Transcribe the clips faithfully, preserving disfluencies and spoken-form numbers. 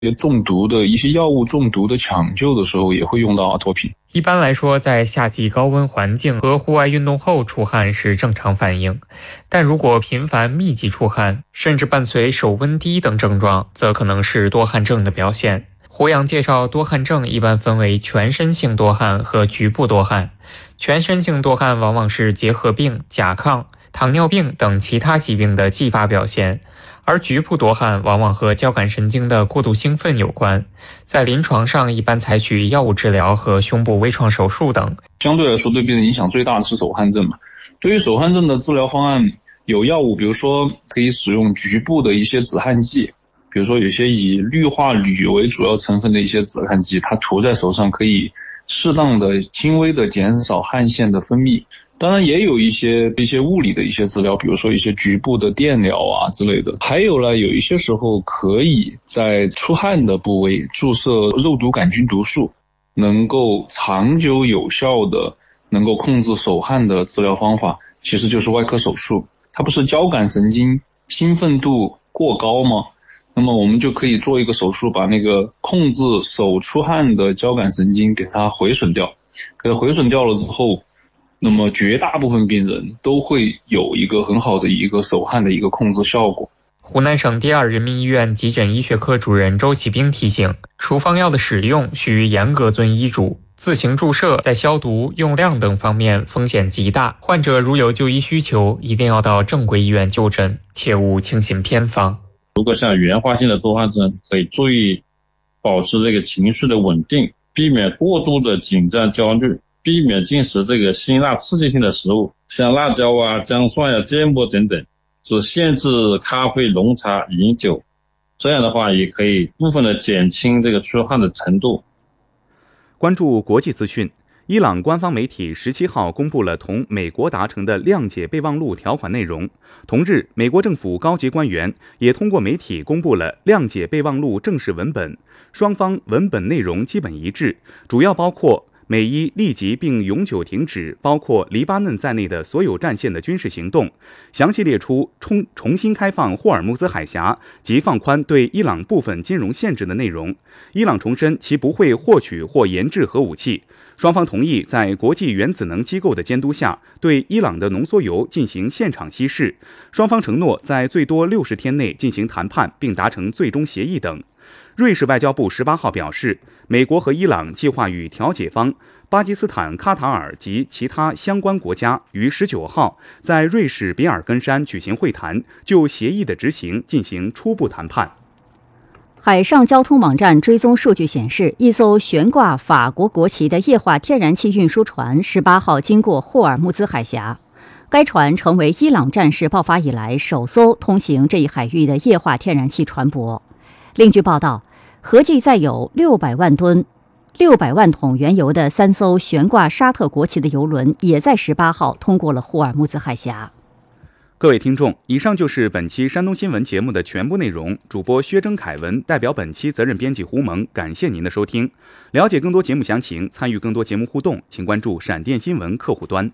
中毒的一些药物中毒的抢救的时候也会用到阿托品。 一般来说，在夏季高温环境和户外运动后出汗是正常反应，但如果频繁密集出汗，甚至伴随手温低等症状，则可能是多汗症的表现。胡杨介绍，多汗症一般分为全身性多汗和局部多汗。全身性多汗往往是结核病、甲亢、糖尿病等其他疾病的继发表现，而局部多汗往往和交感神经的过度兴奋有关。在临床上一般采取药物治疗和胸部微创手术等。 相对来说对病人影响最大的是手汗症嘛。对于手汗症的治疗方案有药物，比如说可以使用局部的一些止汗剂，比如说有些以氯化铝为主要成分的一些止汗剂，它涂在手上可以适当的轻微的减少汗腺的分泌。当然也有一些一些物理的一些治疗，比如说一些局部的电疗啊之类的。还有呢，有一些时候可以在出汗的部位注射肉毒杆菌毒素，能够长久有效的能够控制手汗的治疗方法其实就是外科手术。它不是交感神经兴奋度过高吗？那么我们就可以做一个手术，把那个控制手出汗的交感神经给它毁损掉。给它毁损掉了之后，那么绝大部分病人都会有一个很好的一个手汗的一个控制效果。 湖南省第二人民医院急诊医学科主任周启兵提醒，处方药的使用需严格遵医嘱，自行注射在消毒、用量等方面风险极大。患者如有就医需求，一定要到正规医院就诊，切勿轻信偏方。 如果像原发性的多汗症，可以注意保持这个情绪的稳定，避免过度的紧张焦虑，避免进食这个辛辣刺激性的食物，像辣椒啊、姜蒜啊、芥末等等，是限制咖啡、浓茶、饮酒，这样的话也可以部分的减轻这个出汗的程度。 关注国际资讯，伊朗官方媒体十七号公布了同美国达成的谅解备忘录条款内容。同日，美国政府高级官员也通过媒体公布了谅解备忘录正式文本，双方文本内容基本一致，主要包括美伊立即并永久停止包括黎巴嫩在内的所有战线的军事行动，详细列出重重新开放霍尔木兹海峡及放宽对伊朗部分金融限制的内容。伊朗重申其不会获取或研制核武器。双方同意在国际原子能机构的监督下，对伊朗的浓缩铀进行现场稀释。双方承诺在最多六十天内进行谈判，并达成最终协议等。瑞士外交部十八号表示，美国和伊朗计划与调解方巴基斯坦、卡塔尔及其他相关国家于十九号在瑞士比尔根山举行会谈，就协议的执行进行初步谈判。 海上交通网站追踪数据显示，一艘悬挂法国国旗的液化天然气运输船十八号经过霍尔木兹海峡。该船成为伊朗战事爆发以来首艘通行这一海域的液化天然气船舶。另据报道，合计载有六百万吨、六百万桶原油的三艘悬挂沙特国旗的油轮也在十八号通过了霍尔木兹海峡。 各位听众，以上就是本期山东新闻节目的全部内容。主播薛征凯文代表本期责任编辑胡蒙，感谢您的收听。了解更多节目详情，参与更多节目互动，请关注闪电新闻客户端。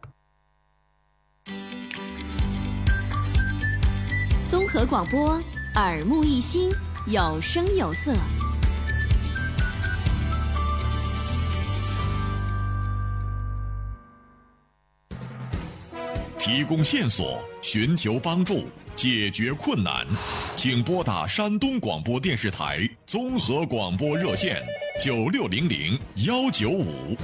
综合广播，耳目一新，有声有色。 提供线索，寻求帮助，解决困难，请拨打山东广播电视台综合广播热线九六零零幺九五。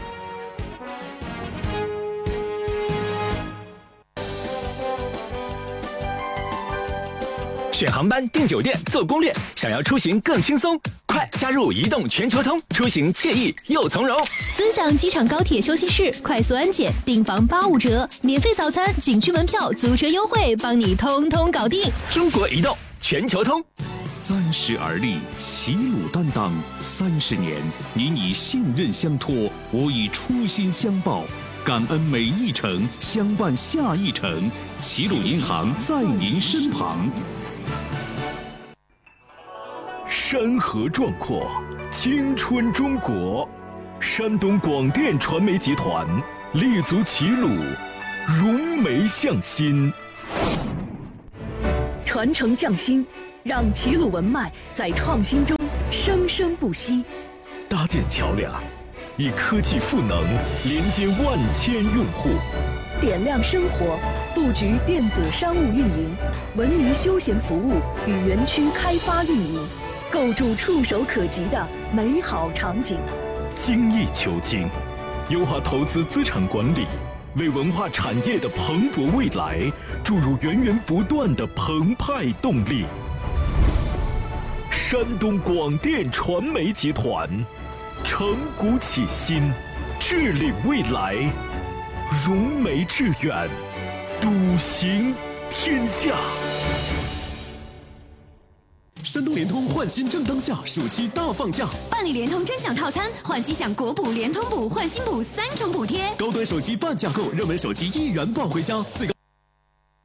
选航班、订酒店、做攻略，想要出行更轻松，快加入移动全球通，出行惬意又从容。 尊享机场高铁休息室，快速安检，订房八五折，免费早餐，景区门票，租车优惠，帮你通通搞定。 中国移动全球通。 暂时而立，齐鲁担当三十年，您以信任相托，我以初心相报。感恩每一程，相伴下一程。齐鲁银行在您身旁。 山河壮阔，青春中国。山东广电传媒集团立足齐鲁，融媒向心， 传承匠心， 让齐鲁文脉在创新中生生不息。 搭建桥梁，以科技赋能连接万千用户。 点亮生活，布局电子商务运营、文娱休闲服务与园区开发运营，构筑触手可及的美好场景。 精益求精，优化投资资产管理，为文化产业的蓬勃未来注入源源不断的澎湃动力。山东广电传媒集团，承古启新，治理未来，融媒致远，笃行天下。 山东联通换新正当下，暑期大放价， 办理联通真享套餐，换机享国补、联通补、换新补三重补贴， 高端手机半价购，热门手机一元抱回家，最高。